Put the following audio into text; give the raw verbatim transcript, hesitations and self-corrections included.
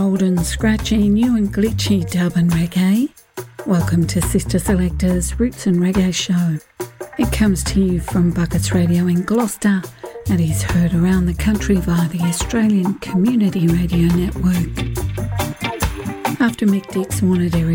Old and scratchy, new and glitchy dub and reggae. Welcome to Sister Selector's Roots and Reggae Show. It comes to you from Buckets Radio in Gloucester and is heard around the country via the Australian Community Radio Network. After Mick Dix wanted